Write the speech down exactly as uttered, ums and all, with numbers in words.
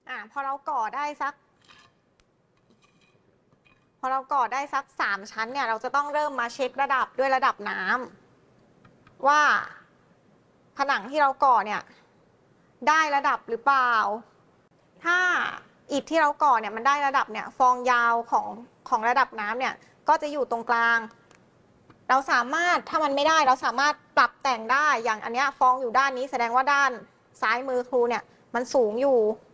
อ่ะพอเราก่อได้สักพอเราก่อได้สักสามชั้นเนี่ยเราจะต้องเริ่มมาเช็คระดับด้วยระดับน้ำว่าผนังที่เราก่อเนี่ยได้ระดับหรือเปล่าถ้าอิฐที่เราก่อเนี่ยมันได้ระดับเนี่ยฟองยาวของของระดับน้ำเนี่ยก็จะอยู่ตรงกลางเราสามารถถ้ามันไม่ได้เราสามารถปรับแต่งได้อย่างอันเนี้ยฟองอยู่ด้านนี้แสดงว่าด้านซ้ายมือครูเนี่ยมันสูงอยู่